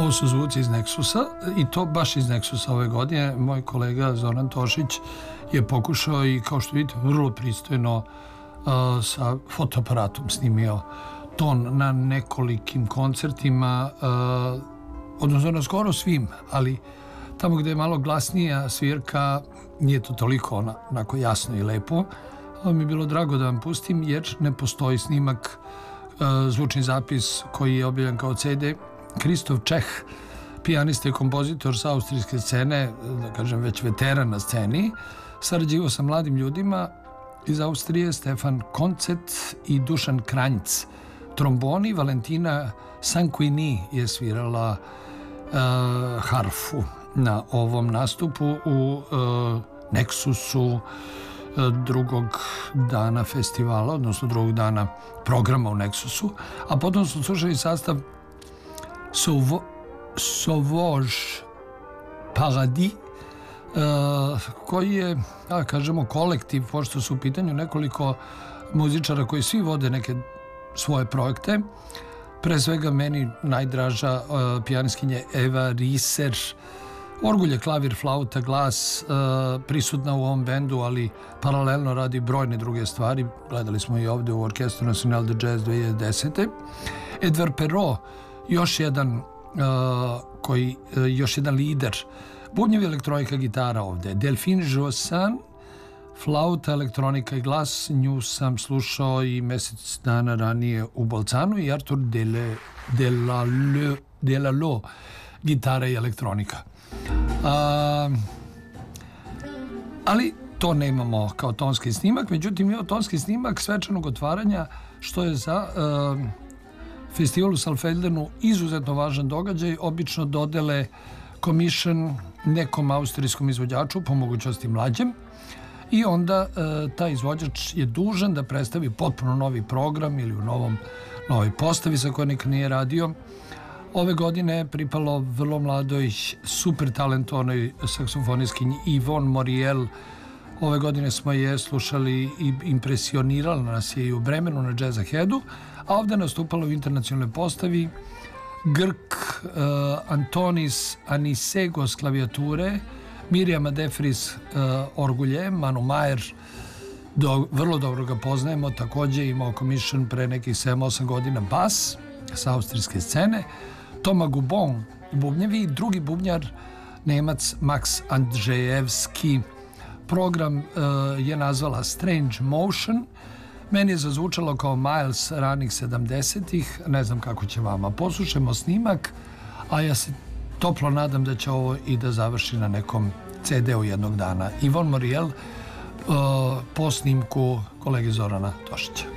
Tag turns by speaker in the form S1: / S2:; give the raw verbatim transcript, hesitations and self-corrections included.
S1: Ovo su zvuci iz Nexusa i to baš iz Nexusa ove godine. Moj kolega Zoran Tošić je pokušao i kao što vidite vrlo pristojno uh, sa fotoaparatom snimio ton na nekolikim koncertima, uh, odnosno na skoro svim, ali tamo gde je malo glasnija svirka nije to toliko ona, onako jasno i lepo. Ali mi je bilo drago da vam pustim jer ne postoji snimak, uh, zvučni zapis koji je objavljen kao ce de. Kristof Čeh, pijanista i kompozitor sa austrijske scene, da kažem već veteran na sceni, sarađivao sa mladim ljudima iz Austrije, Stefan Koncet i Dušan Kranjc. Tromboni, Valentina Sanquini je svirala uh, harfu na ovom nastupu u uh, Nexusu uh, drugog dana festivala, odnosno drugog dana programa u Nexusu, a potom su slušali sastav Sauvo, Sauvage Paradis, uh, koji je, da kažemo, kolektiv, pošto su u pitanju nekoliko muzičara koji svi vode neke svoje projekte. Pre svega meni najdraža uh, pijaniskinja Eva Riser, orgulje, klavir, flauta, glas, uh, prisutna u ovom bendu, ali paralelno radi brojne druge stvari. Gledali smo i ovde u Orkestru Nacional de Jazz dve hiljade desete. Edvard Perrault, još jedan uh, koji, uh, još jedan lider. Bubnjevi, elektronika, gitara ovde. Delphine Jossan, flauta, elektronika i glas. Nju sam slušao i mesec dana ranije u Bolcanu. I Artur Delalo, gitara i elektronika. Uh, ali to nemamo kao tonski snimak. Međutim, imamo tonski snimak svečanog otvaranja, što je za uh, festival u Saalfeldenu izuzetno važan događaj. Obično dodele commission nekom austrijskom izvođaču, po mogućnosti mlađem, i onda uh, taj izvođač je dužan da predstavi potpuno novi program ili u novom, novoj postavi sa kojoj nikad nije radio. Ove godine je pripalo vrlo mladoj, super talentovnoj saksofonistkinji Yvonne Moriel. Ove godine smo je slušali i impresionirala nas je i u Bremenu na Jazz Aheadu, a ovde nastupalo u internacionalnoj postavi Grk, uh, Antonis Anisegos klavijature, Mirjam Adefris uh, orgulje, Manu Majer, do, vrlo dobro ga poznajemo, takođe imao commission pre nekih sedam osam godina, bas sa austrijske scene, Toma Gubon, bubnjevi, i drugi bubnjar, Nemac Max Andrzejevski. Program uh, je nazvala Strange Motion. Meni je zazvučalo kao Miles ranih sedamdesetih, ne znam kako će vama. Poslušajmo snimak, a ja se toplo nadam da će ovo i da završi na nekom ce de-u jednog dana. Yvonne Moriel uh, po snimku kolege Zorana Tošića.